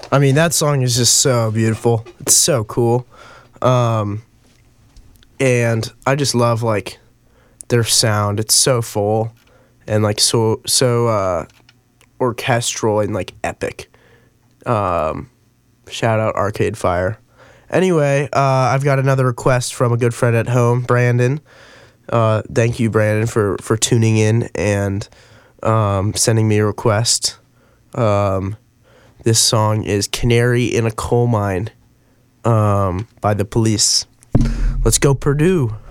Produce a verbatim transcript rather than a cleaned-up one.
I mean, that song is just so beautiful. It's so cool. Um, and I just love, like, their sound. It's so full and, like, so, so uh, orchestral and, like, epic. Um, shout out Arcade Fire. Anyway, uh, I've got another request from a good friend at home, Brandon. Uh, thank you, Brandon, for, for tuning in and um, sending me a request. Um, this song is Canary in a Coal Mine um, by The Police. Let's go, Purdue.